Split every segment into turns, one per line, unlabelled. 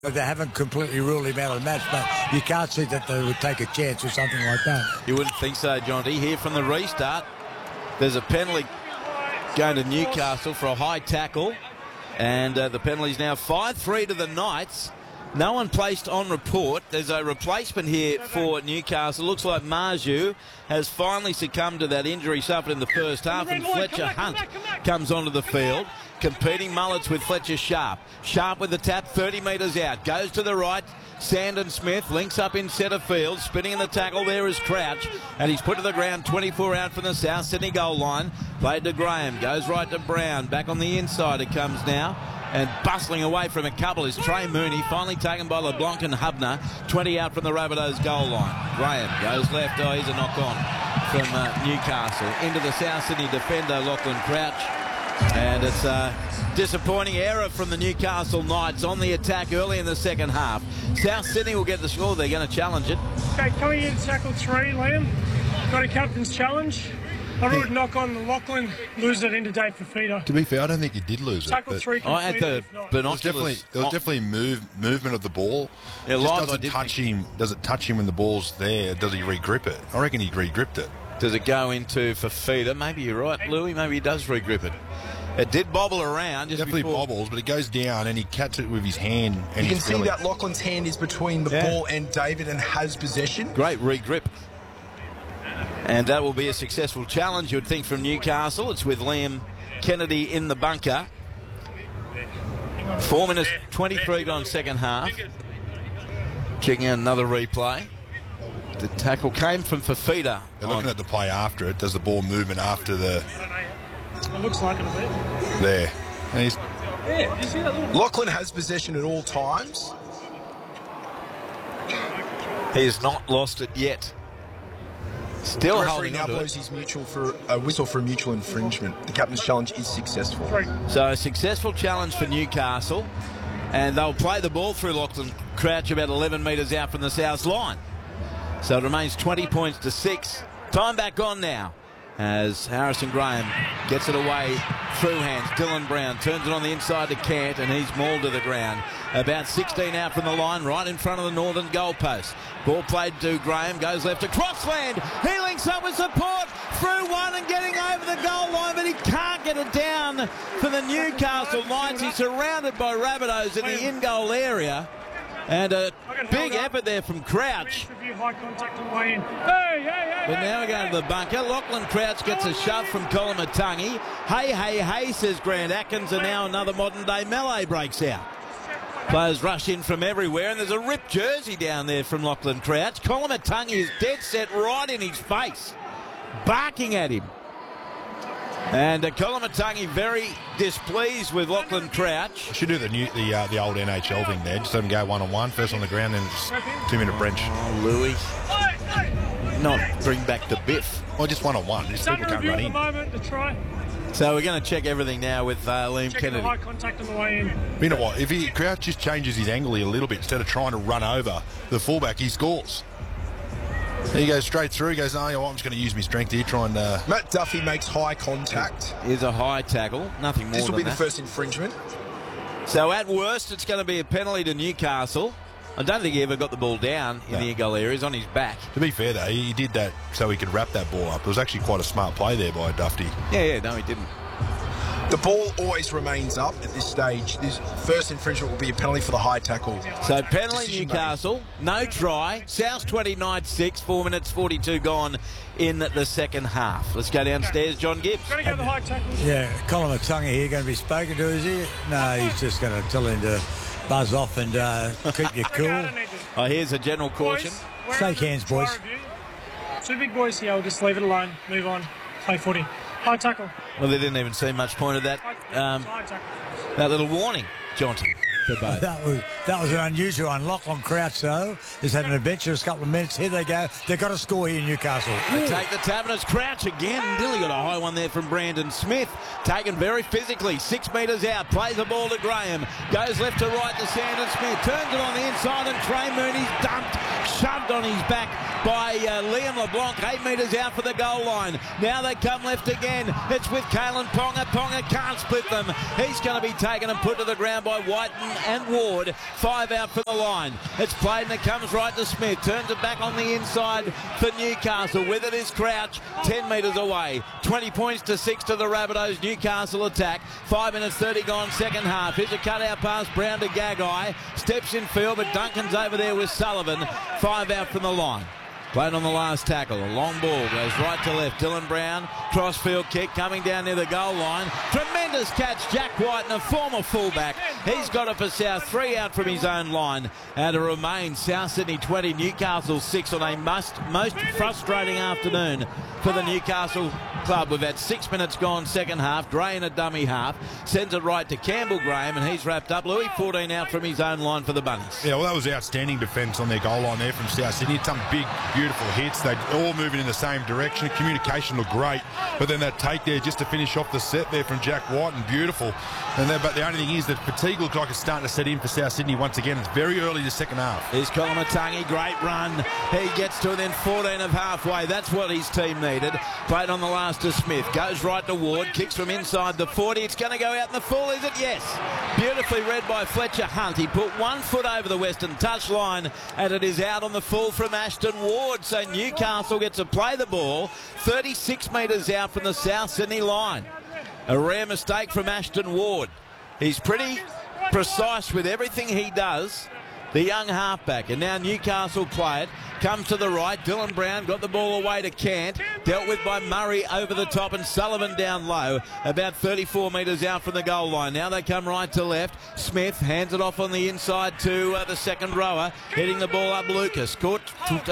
They haven't completely ruled him out of the match, but you can't see that they would take a chance or something like that.
You wouldn't think so, Jonty. Here from the restart, there's a penalty going to Newcastle for a high tackle, and the penalty's now 5-3 to the Knights. No one placed on report. There's a replacement here for Newcastle. Looks like Marju has finally succumbed to that injury suffered in the first half, and Fletcher Hunt comes onto the field. Competing mullets with Fletcher Sharp. Sharp with the tap, 30 metres out. Goes to the right. Sandon Smith links up in centre field. Spinning in the tackle there is Crouch. And he's put to the ground, 24 out from the South Sydney goal line. Played to Graham. Goes right to Brown. Back on the inside it comes now. And bustling away from a couple is Trey Mooney, finally taken by LeBlanc and Hubner. 20 out from the Rabbitohs goal line. Graham goes left. Oh, he's a knock on from Newcastle. Into the South Sydney defender, Lachlan Crouch. And it's a disappointing error from the Newcastle Knights on the attack early in the second half. South Sydney will get the score. They're going to challenge it.
Okay, coming in tackle 3, Liam. Got a captain's challenge. I would knock on the Lachlan, lose it into Dave Fafita.
To be fair, I don't think you did lose
tackle
it.
Tackle 3 completed.
At the binoculars.
There was definitely movement of the ball.
Yeah,
doesn't touch him. Does it touch him when the ball's there? Does he re-grip it? I reckon he re-gripped it.
Does it go into Fafita? Maybe you're right, Louis. Maybe he does re-grip it. It did bobble around. Just
definitely
before.
bobbles, but it goes down and he catches it with his hand. And
you can see that Lachlan's hand is between the ball and David and has possession.
Great re-grip. And that will be a successful challenge, you'd think, from Newcastle. It's with Liam Kennedy in the bunker. 4 minutes 23 gone second half. Checking out another replay. The tackle came from Fafita.
They're looking at the play after it. Does the ball movement after the...
It looks like it a bit.
There. And he's...
Yeah, you see that little...
Lachlan has possession at all times.
He has not lost it yet. Still
the referee
holding
now
on to
blows his whistle for a mutual infringement. The captain's challenge is successful.
So a successful challenge for Newcastle, and they'll play the ball through Lachlan Crouch about 11 metres out from the South line. So it remains 20 points to 6. Time back on now as Harrison Graham gets it away through hands. Dylan Brown turns it on the inside to Cant, and he's mauled to the ground. About 16 out from the line, right in front of the northern goalpost. Ball played to Graham, goes left to Crossland. He links up with support through one and getting over the goal line, but he can't get it down for the Newcastle Knights. He's surrounded by Rabbitohs in the in-goal area. And a big effort there from Crouch. But now we go to the bunker. Lachlan Crouch gets a shove from Colomatungi. Hey, hey, hey, says Grant Atkins, and now another modern-day melee breaks out. Players rush in from everywhere, and there's a ripped jersey down there from Lachlan Crouch. Colomatungi is dead set right in his face, barking at him. And Colomatungi very displeased with Lachlan Crouch.
Should do the old NHL thing there. Just let him go one-on-one, first on the ground, and it's 2-minute bench.
Oh, Louis. Not bring back the Biff.
Well, just one-on-one. Just people can't run in.
So we're going to check everything now with Liam Kennedy.
High contact on the way in.
You know what? If Crouch just changes his angle a little bit, instead of trying to run over the fullback, he scores. He goes straight through. He goes, oh, you know what, I'm just going to use my strength here, try and...
Matt Duffy makes high contact.
Is a high tackle. Nothing more than that.
This will be the first infringement.
So at worst, it's going to be a penalty to Newcastle. I don't think he ever got the ball down in the in-goal area. He's on his back.
To be fair, though, he did that so he could wrap that ball up. It was actually quite a smart play there by Duffy.
Yeah, no, he didn't.
The ball always remains up at this stage. This first infringement will be a penalty for the high tackle.
So penalty Newcastle, no try. South 29 6, 4 minutes 42 gone in the second half. Let's go downstairs, John Gibbs.
Going to go the high tackle.
Yeah, Colomatungi here going to be spoken to, is he? No, he's just going to tell him to buzz off and keep you cool.
Oh, here's a general caution.
Shake hands, boys.
Two big boys here. I'll just leave it alone. Move on. Play footy. High tackle.
Well, they didn't even see much point of that.
High tackle.
That little warning, Jonty.
That was an unusual one. Lachlan Crouch, though, is having an adventurous couple of minutes. Here they go. They've got to score here in Newcastle.
They take the tap, and it's Crouch again. Nearly got a high one there from Brandon Smith. Taken very physically. 6 metres out. Plays the ball to Graham. Goes left to right to Sandon Smith. Turns it on the inside, and Trey Mooney's dumped. Shoved on his back by Liam LeBlanc. 8 metres out for the goal line. Now they come left again. It's with Kalen Ponga. Ponga can't split them. He's going to be taken and put to the ground by Whiten and Ward. 5 out from the line. It's played and it comes right to Smith. Turns it back on the inside for Newcastle. With it is Crouch, 10 metres away. 20 points to 6 to the Rabbitohs. Newcastle attack. 5 minutes 30 gone second half. Here's a cutout pass, Brown to Gagai. Steps in field, but Duncan's over there with Sullivan. 5 out from the line. Played on the last tackle. A long ball goes right to left. Dylan Brown, crossfield kick coming down near the goal line. Tremendous catch, Jack Whiten, a former fullback. He's got it for South. 3 out from his own line. And it remains South Sydney 20, Newcastle 6 on a most frustrating afternoon for the Newcastle club. We've had 6 minutes gone second half. Gray in a dummy half. Sends it right to Campbell Graham, and he's wrapped up. Louis 14 out from his own line for the Bunnies.
Yeah, well, that was outstanding defence on their goal line there from South Sydney. Some big, beautiful hits. They all moving in the same direction. Communication looked great, but then that take there just to finish off the set there from Jack Whiten, beautiful. But the only thing is that fatigue looks like it's starting to set in for South Sydney once again. It's very early the second half.
Here's Kolomatangi, great run. He gets to within 14 of halfway. That's what his team needed. Played on the last to Smith. Goes right to Ward. Kicks from inside the 40. It's going to go out in the full, is it? Yes. Beautifully read by Fletcher Hunt. He put 1 foot over the western touch line, and it is out on the full from Ashton Ward. So Newcastle gets to play the ball 36 metres out from the South Sydney line. A rare mistake from Ashton Ward. He's pretty precise with everything he does, the young halfback. And now Newcastle play it. Comes to the right. Dylan Brown got the ball away to Cant. Dealt with by Murray over the top and Sullivan down low. About 34 metres out from the goal line. Now they come right to left. Smith hands it off on the inside to the second rower. Hitting the ball up Lucas. Caught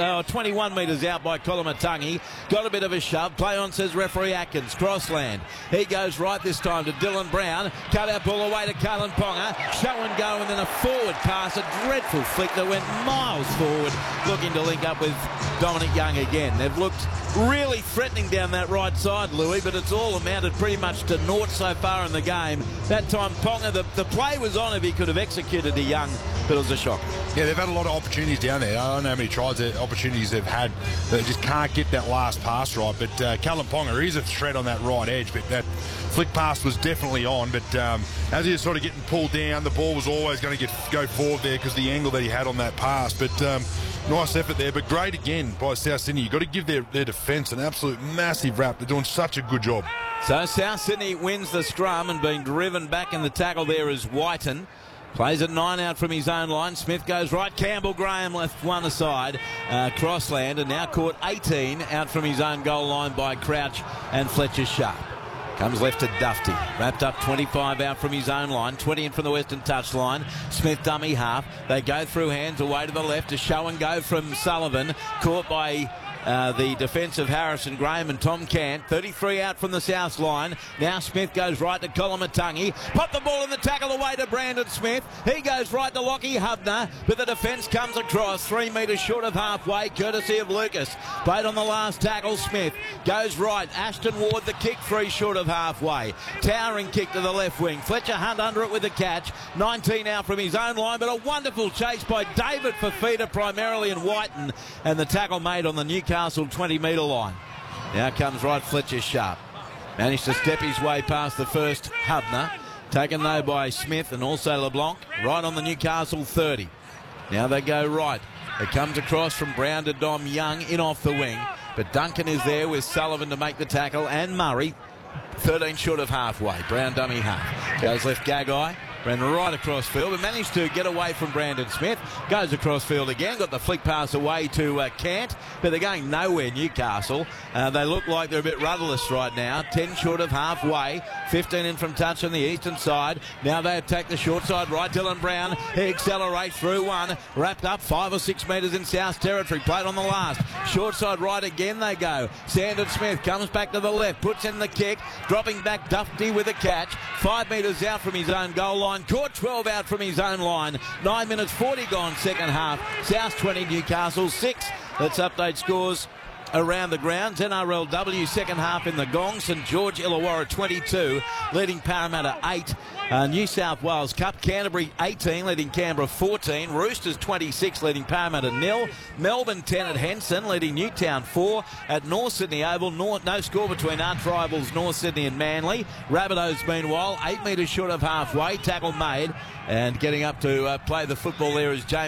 21 metres out by Kolomatangi. Got a bit of a shove. Play on, says referee Atkins. Crossland. He goes right this time to Dylan Brown. Cut out ball away to Kalen Ponga. Show and go, and then a forward pass. A dreadful flick that went miles forward. Looking to link up with Dominic Young again. They've looked really threatening down that right side, Louis, but it's all amounted pretty much to naught so far in the game. That time Ponga, the play was on if he could have executed to Young, but it was a shock.
Yeah, they've had a lot of opportunities down there. I don't know how many opportunities they've had. They just can't get that last pass right. But Kalen Ponga is a threat on that right edge, but that flick pass was definitely on. But as he was sort of getting pulled down, the ball was always going to go forward there because the angle that he had on that pass. But nice effort there, but great again by South Sydney. You've got to give their defence an absolute massive rap. They're doing such a good job.
So South Sydney wins the scrum, and being driven back in the tackle there is Whiten. Plays at 9 out from his own line. Smith goes right. Campbell Graham left 1 aside. Crossland, and now caught 18 out from his own goal line by Crouch and Fletcher Sharp. Comes left to Dufty. Wrapped up 25 out from his own line. 20 in from the western touch line. Smith dummy half. They go through hands away to the left. A show and go from Sullivan. Caught by the defence of Harrison Graham and Tom Cant. 33 out from the south line. Now Smith goes right to Kolomatangi. Put the ball in the tackle away to Brandon Smith. He goes right to Lockie Hubner, but the defence comes across 3 metres short of halfway, courtesy of Lucas. Played on the last tackle. Smith goes right. Ashton Ward the kick, 3 short of halfway. Towering kick to the left wing. Fletcher Hunt under it with the catch. 19 out from his own line, but a wonderful chase by David Fafita primarily and Whiten, and the tackle made on the Newcastle 20-metre line. Now comes right Fletcher Sharp. Managed to step his way past the first Hubner. Taken though by Smith and also LeBlanc. Right on the Newcastle 30. Now they go right. It comes across from Brown to Dom Young in off the wing. But Duncan is there with Sullivan to make the tackle, and Murray 13 short of halfway. Brown dummy half. Goes left Gagai. Ran right across field, but managed to get away from Brandon Smith. Goes across field again. Got the flick pass away to Cant, but they're going nowhere, Newcastle. They look like they're a bit rudderless right now. 10 short of halfway. 15 in from touch on the eastern side. Now they attack the short side right. Dylan Brown, he accelerates through one. Wrapped up 5 or 6 metres in South territory. Played on the last. Short side right again they go. Sandon Smith comes back to the left. Puts in the kick. Dropping back Dufty with a catch. 5 metres out from his own goal line. Caught 12 out from his own line. 9 minutes 40 gone second half. South 20, Newcastle 6. Let's update scores around the grounds. NRLW second half in the Gong. St George Illawarra 22, leading Parramatta 8. New South Wales Cup, Canterbury 18, leading Canberra 14. Roosters 26, leading Parramatta 0. Melbourne 10 at Henson, leading Newtown 4. At North Sydney Oval, no score between arch rivals North Sydney and Manly. Rabbitohs, meanwhile, 8 metres short of halfway. Tackle made, and getting up to play the football there is James